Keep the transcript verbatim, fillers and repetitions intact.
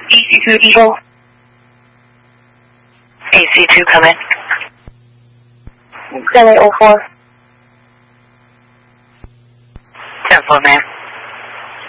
E C two Eagle. A C two, come in. seven oh four. ten four, ma'am.